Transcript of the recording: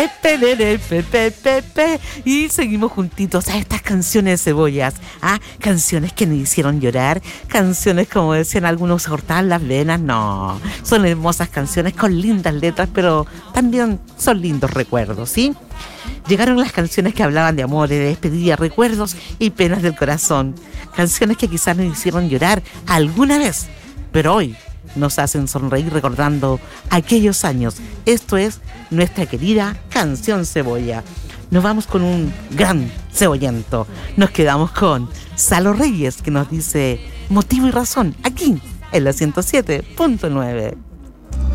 Y seguimos juntitos a estas canciones cebollas, canciones que nos hicieron llorar, canciones como decían algunos, cortaban las venas. No, son hermosas canciones con lindas letras, pero también son lindos recuerdos, ¿sí? Llegaron las canciones que hablaban de amor, de despedida, recuerdos y penas del corazón. Canciones que quizás nos hicieron llorar alguna vez, pero hoy nos hacen sonreír recordando aquellos años. Esto es nuestra querida Canción Cebolla. Nos vamos con un gran cebollento. Nos quedamos con Salo Reyes, que nos dice Motivo y Razón, aquí en la 107.9.